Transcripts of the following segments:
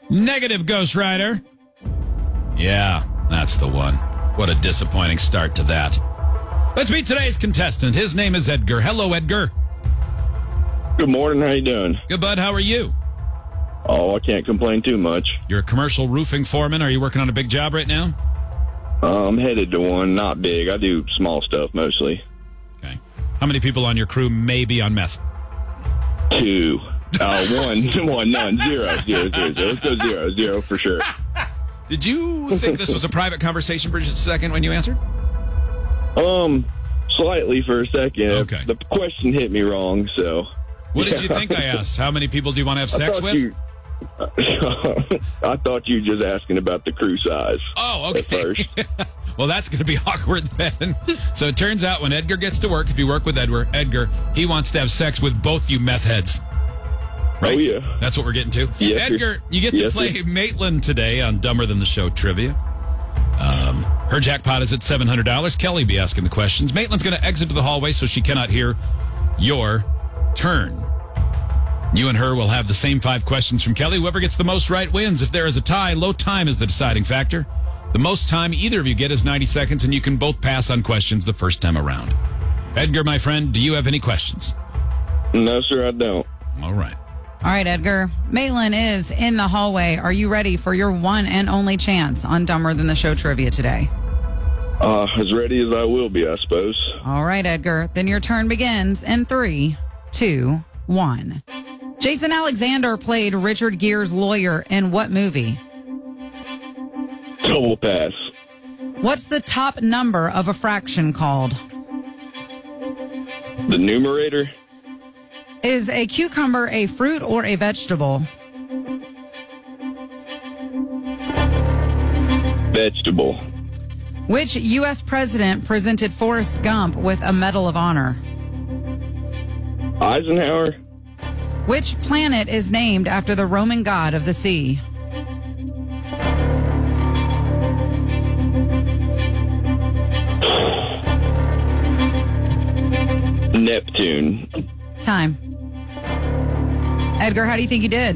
Negative, Ghost Rider. Yeah, that's the one. What a disappointing start to that. Let's meet today's contestant. His name is Edgar. Hello, Edgar. Good morning. How you doing? Good, bud. How are you? Oh, I can't complain too much. You're a commercial roofing foreman. Are you working on a big job right now? I'm headed to one. Not big. I do small stuff mostly. Okay. How many people on your crew may be on meth? 2. None. Zero. Let's go zero for sure. Did you think this was a private conversation for just a second when you answered? Slightly for a second. Okay. The question hit me wrong, so. What did you think I asked? How many people do you want to have sex with? I thought you were just asking about the crew size. Oh, okay. At first. Well, that's going to be awkward then. So it turns out when Edgar gets to work, if you work with Edgar, he wants to have sex with both you meth heads. Right? Oh, yeah. That's what we're getting to. Yes, Edgar, sir. you get to Yes, play sir. Maitland today on Dumber Than the Show Trivia. Her jackpot is at $700. Kelly will be asking the questions. Maitland's going to exit to the hallway so she cannot hear your turn. You and her will have the same 5 questions from Kelly. Whoever gets the most right wins. If there is a tie, low time is the deciding factor. The most time either of you get is 90 seconds, and you can both pass on questions the first time around. Edgar, my friend, do you have any questions? No, sir, I don't. All right. All right, Edgar. Maitland is in the hallway. Are you ready for your one and only chance on Dumber Than the Show Trivia today? As ready as I will be, I suppose. All right, Edgar. Then your turn begins in 3, 2, 1. Jason Alexander played Richard Gere's lawyer in what movie? Total pass. What's the top number of a fraction called? The numerator? Is a cucumber a fruit or a vegetable? Vegetable. Which U.S. president presented Forrest Gump with a Medal of Honor? Eisenhower? Which planet is named after the Roman god of the sea? Neptune. Time. Edgar, how do you think you did?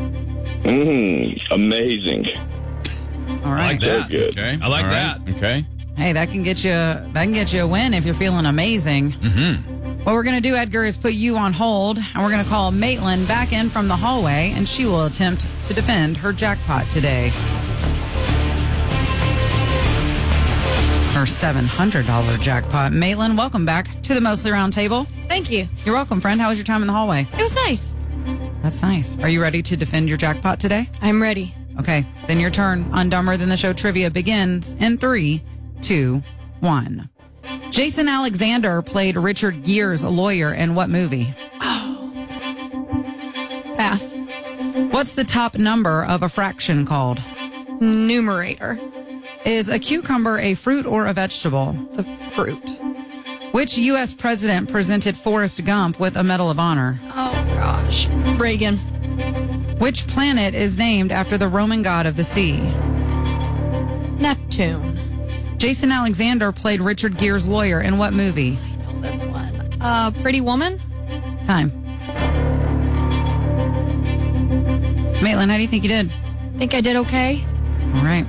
Amazing. All I right. like that. good. Okay. I like that. Okay. Hey, that can get you a win if you're feeling amazing. Mm-hmm. What we're going to do, Edgar, is put you on hold, and we're going to call Maitland back in from the hallway, and she will attempt to defend her jackpot today. Her $700 jackpot. Maitland, welcome back to the Mostly Round Table. Thank you. You're welcome, friend. How was your time in the hallway? It was nice. That's nice. Are you ready to defend your jackpot today? I'm ready. Okay, then your turn on Dumber Than the Show Trivia begins in 3, 2, 1. Jason Alexander played Richard Gere's lawyer in what movie? Pass. What's the top number of a fraction called? Numerator. Is a cucumber a fruit or a vegetable? It's a fruit. Which U.S. president presented Forrest Gump with a Medal of Honor? Oh, gosh. Reagan. Which planet is named after the Roman god of the sea? Neptune. Jason Alexander played Richard Gere's lawyer in what movie? I know this one. Pretty Woman? Time. Maitland, how do you think you did? Think I did okay? All right.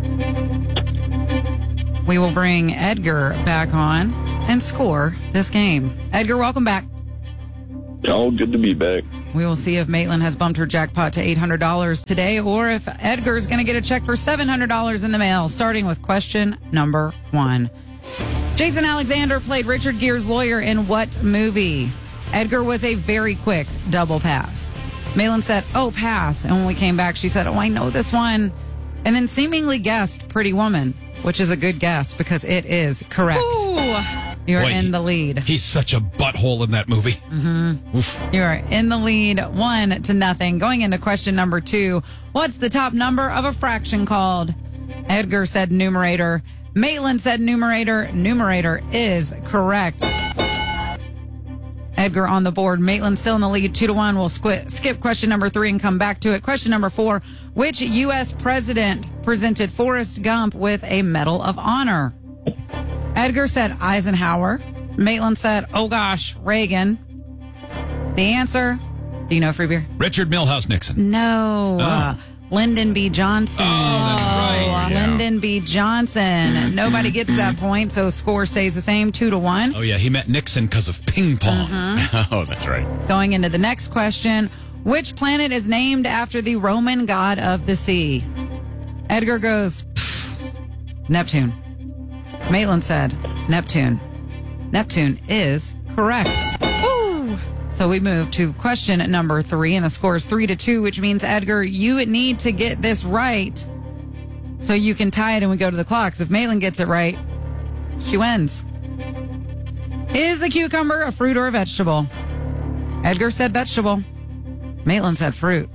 We will bring Edgar back on and score this game. Edgar, welcome back. Oh, good to be back. We will see if Maitland has bumped her jackpot to $800 today or if Edgar's going to get a check for $700 in the mail, starting with question number 1. Jason Alexander played Richard Gere's lawyer in what movie? Edgar was a very quick double pass. Maitland said, oh, pass. And when we came back, she said, oh, I know this one. And then seemingly guessed Pretty Woman, which is a good guess because it is correct. Ooh. You're Boy, in the lead. He's such a butthole in that movie. You are in the lead 1-0. Going into question number 2. What's the top number of a fraction called? Edgar said numerator. Maitland said numerator. Numerator is correct. Edgar on the board. Maitland still in the lead 2-1. We'll skip question number 3 and come back to it. Question number 4. Which U.S. president presented Forrest Gump with a Medal of Honor? Edgar said Eisenhower. Maitland said, oh gosh, Reagan. The answer, do you know, Free Beer? Richard Milhouse Nixon. No. Lyndon B. Johnson. Oh, that's right. Yeah. Lyndon B. Johnson. Nobody gets that point, so score stays the same, 2-1. Oh, yeah. He met Nixon because of ping pong. Oh, that's right. Going into the next question, which planet is named after the Roman god of the sea? Edgar goes, Neptune. Maitland said, Neptune. Neptune is correct. Woo! So we move to question number 3, and the score is 3-2, which means, Edgar, you need to get this right so you can tie it and we go to the clocks. If Maitland gets it right, she wins. Is a cucumber a fruit or a vegetable? Edgar said vegetable. Maitland said fruit.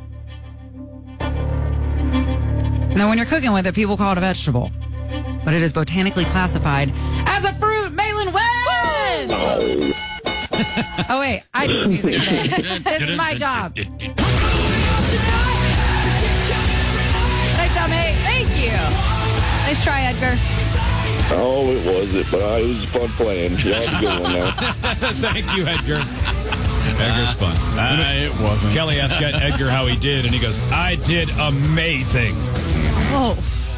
Now, when you're cooking with it, people call it a vegetable, but it is botanically classified as a fruit. Maitland wins! Oh, wait. I do music today. This is my job. Nice job, mate. Thank you. Nice try, Edgar. Oh, it wasn't, but it was fun playing. Y'all have a good one now. Thank you, Edgar. Edgar's fun. It wasn't. Kelly asked Edgar how he did, and he goes, I did amazing. Whoa.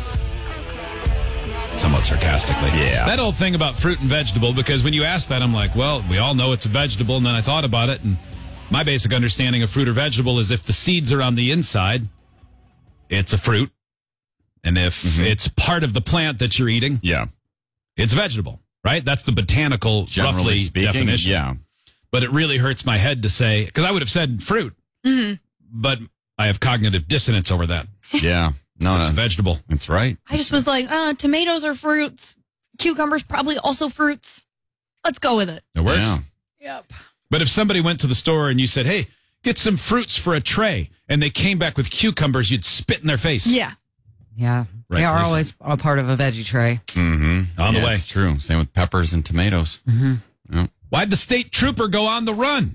Somewhat sarcastically. Yeah. That whole thing about fruit and vegetable, because when you ask that, I'm like, well, we all know it's a vegetable, and then I thought about it, and my basic understanding of fruit or vegetable is if the seeds are on the inside, it's a fruit, and if it's part of the plant that you're eating, it's vegetable, right? That's the botanical, Generally roughly speaking, definition. Yeah. But it really hurts my head to say, because I would have said fruit, but I have cognitive dissonance over that. Yeah. No, It's a vegetable. That's right. I just was like, tomatoes are fruits. Cucumbers probably also fruits. Let's go with it. It works. Yeah. Yep. But if somebody went to the store and you said, hey, get some fruits for a tray, and they came back with cucumbers, you'd spit in their face. Yeah. Yeah. Right, They are Lisa. always a part of a veggie tray. Mm-hmm. On the way. It's true. Same with peppers and tomatoes. Why'd the state trooper go on the run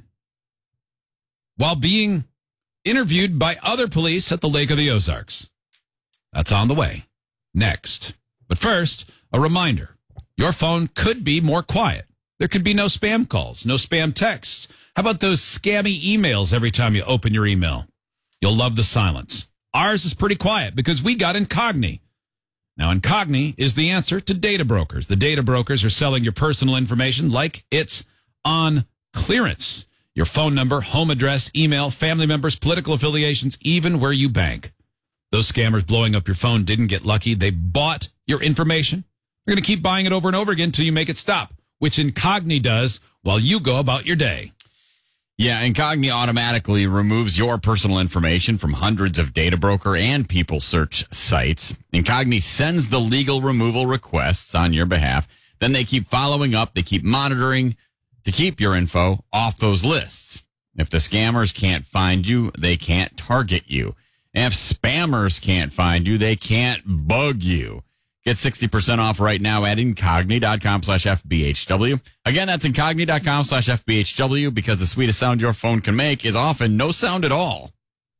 while being interviewed by other police at the Lake of the Ozarks? That's on the way. Next. But first, a reminder. Your phone could be more quiet. There could be no spam calls, no spam texts. How about those scammy emails every time you open your email? You'll love the silence. Ours is pretty quiet because we got Incogni. Now, Incogni is the answer to data brokers. The data brokers are selling your personal information like it's on clearance. Your phone number, home address, email, family members, political affiliations, even where you bank. Those scammers blowing up your phone didn't get lucky. They bought your information. They're going to keep buying it over and over again until you make it stop, which Incogni does while you go about your day. Yeah, Incogni automatically removes your personal information from hundreds of data broker and people search sites. Incogni sends the legal removal requests on your behalf. Then they keep following up. They keep monitoring to keep your info off those lists. If the scammers can't find you, they can't target you. And if spammers can't find you, they can't bug you. Get 60% off right now at Incogni.com/FBHW. Again, that's Incogni.com/FBHW because the sweetest sound your phone can make is often no sound at all.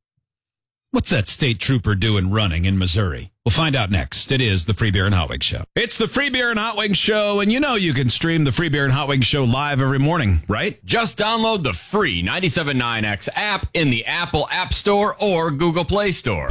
What's that state trooper doing running in Missouri? We'll find out next. It is the Free Beer and Hot Wings Show. It's the Free Beer and Hot Wings Show, and you know you can stream the Free Beer and Hot Wings Show live every morning, right? Just download the free 97.9X app in the Apple App Store or Google Play Store.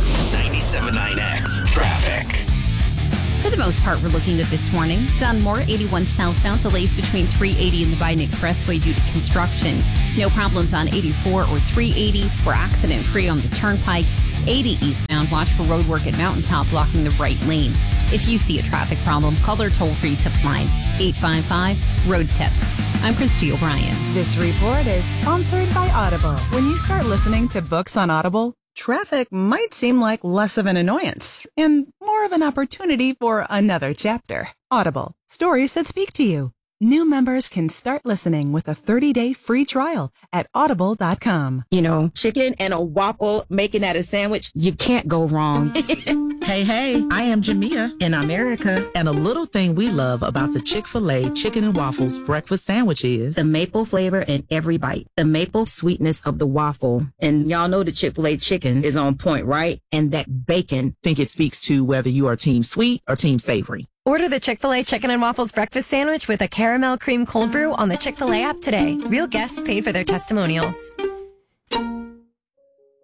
97.9X traffic. For the most part, we're looking good this morning. Don Moore, 81 southbound, delays between 380 and the Biden Expressway due to construction. No problems on 84 or 380. We're accident-free on the Turnpike. 80 eastbound, watch for road work at Mountaintop blocking the right lane. If you see a traffic problem, call our toll-free tip line, 855-ROAD-TIP. I'm Christy O'Brien. This report is sponsored by Audible. When you start listening to books on Audible, traffic might seem like less of an annoyance and more of an opportunity for another chapter. Audible, stories that speak to you. New members can start listening with a 30-day free trial at audible.com. You know, chicken and a waffle, making that a sandwich, you can't go wrong. Hey, I am Jamia in America, and a little thing we love about the Chick-fil-A Chicken and Waffles breakfast sandwich is the maple flavor in every bite, the maple sweetness of the waffle. And y'all know the Chick-fil-A chicken is on point, right? And that bacon. think it speaks to whether you are team sweet or team savory. Order the Chick-fil-A Chicken and Waffles breakfast sandwich with a caramel cream cold brew on the Chick-fil-A app today. Real guests paid for their testimonials.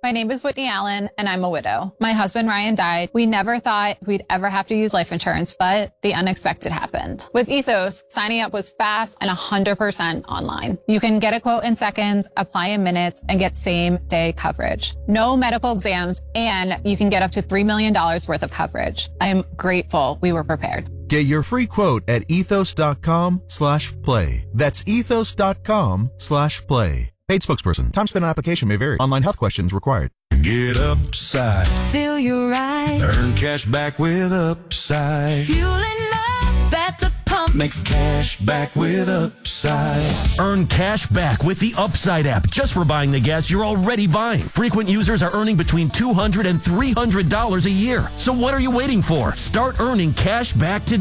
My name is Whitney Allen, and I'm a widow. My husband, Ryan, died. We never thought we'd ever have to use life insurance, but the unexpected happened. With Ethos, signing up was fast and 100% online. You can get a quote in seconds, apply in minutes, and get same-day coverage. No medical exams, and you can get up to $3 million worth of coverage. I am grateful we were prepared. Get your free quote at ethos.com/play. That's ethos.com/play. Paid spokesperson. Time spent on application may vary. Online health questions required. Get Upside. Feel your ride. Earn cash back with Upside. Fueling up at the pump. Makes cash back with Upside. Earn cash back with the Upside app just for buying the gas you're already buying. Frequent users are earning between $200 and $300 a year. So what are you waiting for? Start earning cash back today.